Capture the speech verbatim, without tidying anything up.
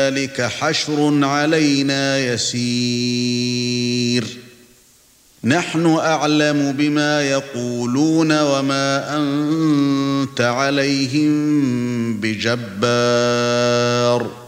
ذلك حشر علينا يسير نحن أعلم بما يقولون وما أنت عليهم بجبار